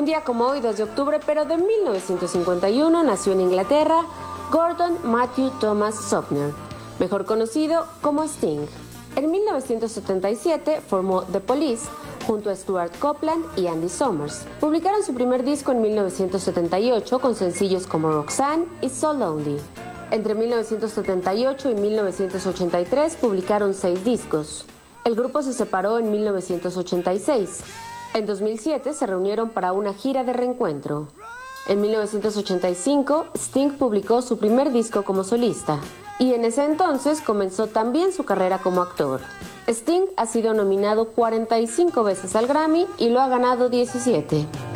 día como hoy, 2 de octubre, pero de 1951, nació en Inglaterra Gordon Matthew Thomas Sumner, mejor conocido como Sting. En 1977 formó The Police junto a Stuart Copeland y Andy Summers. Publicaron su primer disco en 1978 con sencillos como Roxanne y So Lonely. Entre 1978 y 1983 publicaron 6 discos. El grupo se separó en 1986. En 2007 se reunieron para una gira de reencuentro. En 1985, Sting publicó su primer disco como solista, y en ese entonces comenzó también su carrera como actor. Sting ha sido nominado 45 veces al Grammy y lo ha ganado 17.